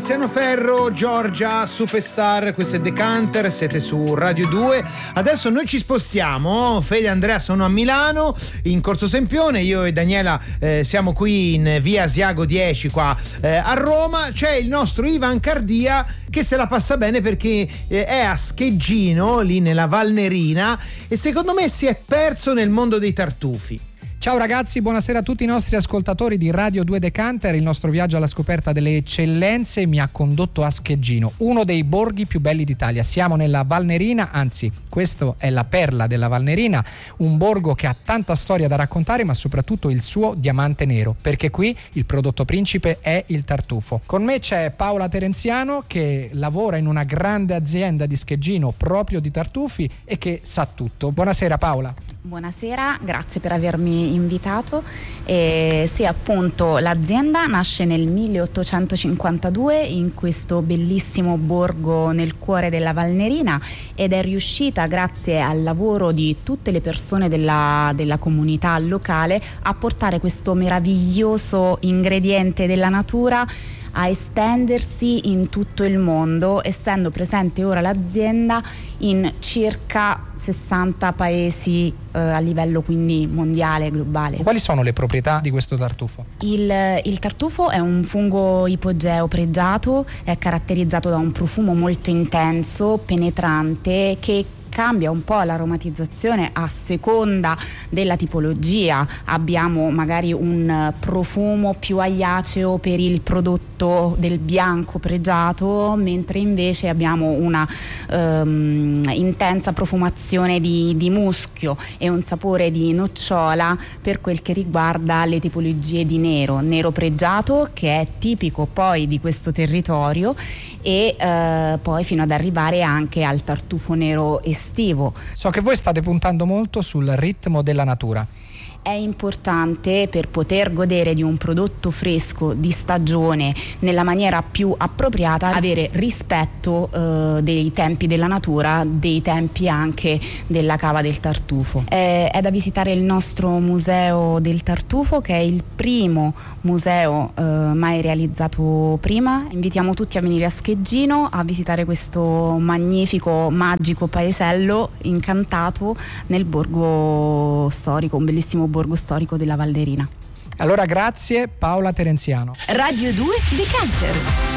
Tiziano Ferro, Giorgia Superstar, questo è Decanter, siete su Radio 2. Adesso noi ci spostiamo, Fede e Andrea sono a Milano, in Corso Sempione, io e Daniela siamo qui in via Asiago 10 qua a Roma. C'è il nostro Ivan Cardia che se la passa bene perché è a Scheggino, lì nella Valnerina, e secondo me si è perso nel mondo dei tartufi. Ciao ragazzi, buonasera a tutti i nostri ascoltatori di Radio 2 Decanter. Il nostro viaggio alla scoperta delle eccellenze mi ha condotto a Scheggino, uno dei borghi più belli d'Italia. Siamo nella Valnerina, anzi, questo è la perla della Valnerina, un borgo che ha tanta storia da raccontare, ma soprattutto il suo diamante nero, perché qui il prodotto principe è il tartufo. Con me c'è Paola Terenziano, che lavora in una grande azienda di Scheggino proprio di tartufi e che sa tutto. Buonasera Paola. Buonasera, grazie per avermi invitato. Sì, appunto, l'azienda nasce nel 1852 in questo bellissimo borgo nel cuore della Valnerina ed è riuscita, grazie al lavoro di tutte le persone della comunità locale, a portare questo meraviglioso ingrediente della natura a estendersi in tutto il mondo, essendo presente ora l'azienda in circa 60 paesi a livello quindi mondiale, globale. Quali sono le proprietà di questo tartufo? Il tartufo è un fungo ipogeo pregiato, è caratterizzato da un profumo molto intenso, penetrante, che cambia un po' l'aromatizzazione a seconda della tipologia. Abbiamo magari un profumo più aiaceo per il prodotto del bianco pregiato, mentre invece abbiamo una intensa profumazione di muschio e un sapore di nocciola per quel che riguarda le tipologie di nero pregiato, che è tipico poi di questo territorio, e poi fino ad arrivare anche al tartufo nero estivo. So che voi state puntando molto sul ritmo della natura. È importante, per poter godere di un prodotto fresco di stagione nella maniera più appropriata, avere rispetto dei tempi della natura, dei tempi anche della cava del tartufo. È da visitare il nostro museo del tartufo, che è il primo museo mai realizzato prima. Invitiamo tutti a venire a Scheggino a visitare questo magnifico, magico paesello incantato nel borgo storico, un bellissimo borgo storico della Valnerina. Allora grazie Paola Terenziano. Radio 2 Decanter.